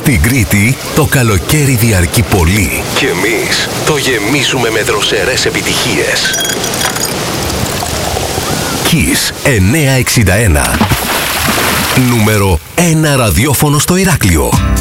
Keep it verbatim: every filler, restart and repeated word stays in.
Στην Κρήτη το καλοκαίρι διαρκεί πολύ και εμείς το γεμίζουμε με δροσερές επιτυχίες. Kiss εννιακόσια εξήντα ένα. Νούμερο ένα ραδιόφωνο στο Ηράκλειο.